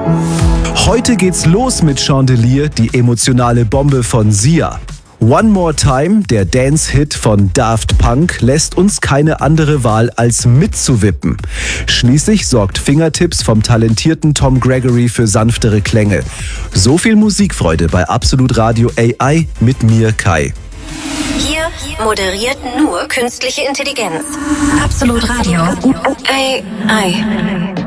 Heute geht's los mit Chandelier, die emotionale Bombe von Sia. One More Time, der Dance-Hit von Daft Punk, lässt uns keine andere Wahl als mitzuwippen. Schließlich sorgt Fingertips vom talentierten Tom Gregory für sanftere Klänge. So viel Musikfreude bei Absolut Radio AI mit mir, Kai. Hier moderiert nur künstliche Intelligenz. Absolut Radio AI.